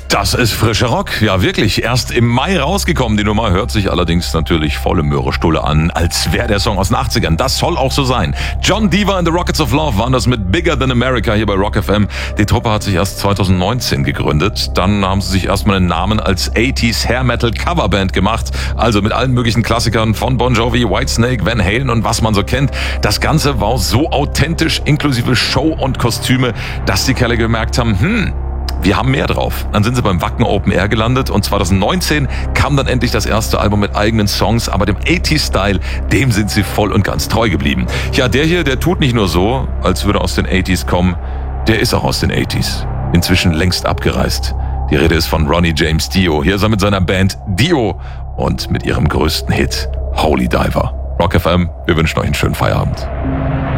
Das ist frischer Rock, ja wirklich. Erst im Mai rausgekommen. Die Nummer hört sich allerdings natürlich volle Möhrestulle an, als wäre der Song aus den 80ern. Das soll auch so sein. John Deaver and the Rockets of Love waren das mit Bigger Than America hier bei Rock FM. Die Truppe hat sich erst 2019 gegründet. Dann haben sie sich erstmal einen Namen als 80s Hair Metal Coverband gemacht. Also mit allen möglichen Klassikern von Bon Jovi, Whitesnake, Van Halen und was man so kennt. Das Ganze war so authentisch, inklusive Show und Kostüme, dass die Kerle gemerkt haben, wir haben mehr drauf. Dann sind sie beim Wacken Open Air gelandet und 2019 kam dann endlich das erste Album mit eigenen Songs, aber dem 80s-Style, dem sind sie voll und ganz treu geblieben. Ja, der hier, der tut nicht nur so, als würde aus den 80s kommen, der ist auch aus den 80s. Inzwischen längst abgereist. Die Rede ist von Ronnie James Dio. Hier ist er mit seiner Band Dio und mit ihrem größten Hit, Holy Diver. Rock FM, wir wünschen euch einen schönen Feierabend.